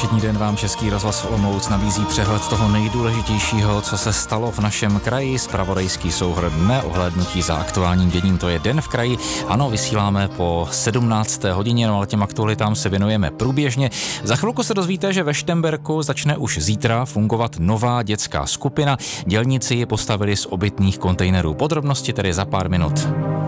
Všední den vám Český rozhlas Olomouc nabízí přehled toho nejdůležitějšího, co se stalo v našem kraji. Zpravodajský souhrn dne, ohlédnutí za aktuálním děním, to je Den v kraji. Ano, vysíláme po 17. hodině, no ale těm aktualitám se věnujeme průběžně. Za chvilku se dozvíte, že ve Štemberku začne už zítra fungovat nová dětská skupina. Dělníci ji postavili z obytných kontejnerů. Podrobnosti tedy za pár minut.